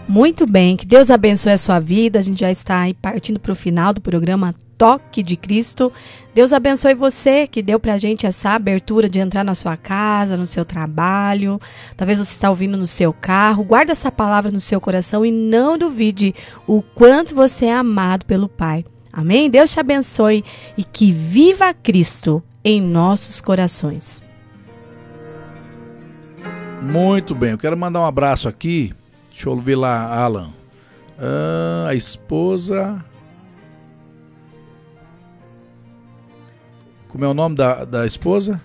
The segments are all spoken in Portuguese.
Muito bem, que Deus abençoe a sua vida. A gente já está aí partindo para o final do programa Toque de Cristo. Deus abençoe você que deu pra gente essa abertura de entrar na sua casa, no seu trabalho. Talvez você está ouvindo no seu carro. Guarda essa palavra no seu coração e não duvide o quanto você é amado pelo Pai. Amém? Deus te abençoe e que viva Cristo em nossos corações. Muito bem, eu quero mandar um abraço aqui. Deixa eu ver lá, Alan. A esposa... Como é o nome da esposa?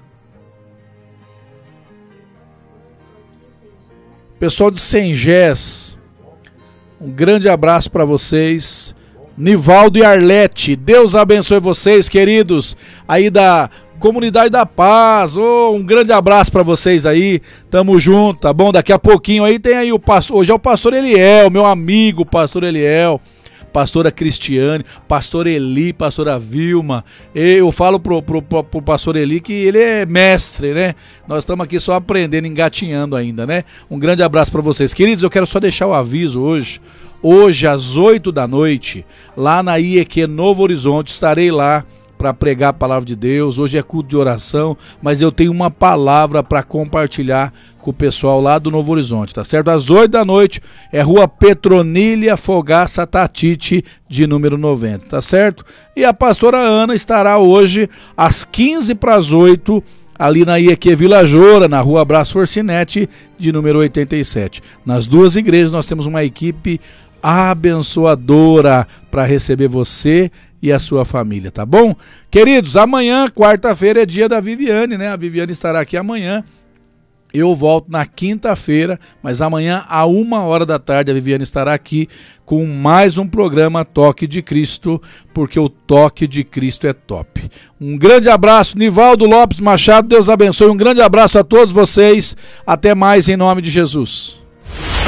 Pessoal de Sengés, um grande abraço para vocês. Nivaldo e Arlete, Deus abençoe vocês, queridos, aí da Comunidade da Paz. Um grande abraço para vocês aí, tamo junto, tá bom? Daqui a pouquinho aí tem aí o pastor, hoje é o pastor Eliel, meu amigo pastor Eliel. Pastora Cristiane, pastor Eli, pastora Vilma. Eu falo pro pastor Eli que ele é mestre, né? Nós estamos aqui só aprendendo, engatinhando ainda, né? Um grande abraço para vocês. Queridos, eu quero só deixar o aviso hoje. Hoje, às 8 da noite, lá na IEQ Novo Horizonte, estarei lá para pregar a palavra de Deus. Hoje é culto de oração, mas eu tenho uma palavra para compartilhar com o pessoal lá do Novo Horizonte, tá certo? Às 8 da noite, é Rua Petronília Fogaça Tatite, de número 90, tá certo? E a pastora Ana estará hoje às 15 para as 8, ali na IEQ Vila Joura, na Rua Brás Forcinete, de número 87. Nas duas igrejas nós temos uma equipe abençoadora para receber você e a sua família, tá bom? Queridos, amanhã, quarta-feira, é dia da Viviane, né? A Viviane estará aqui amanhã. Eu volto na quinta-feira, mas amanhã, à 1h da tarde, a Viviane estará aqui com mais um programa Toque de Cristo, porque o Toque de Cristo é top. Um grande abraço, Nivaldo Lopes Machado, Deus abençoe. Um grande abraço a todos vocês. Até mais, em nome de Jesus.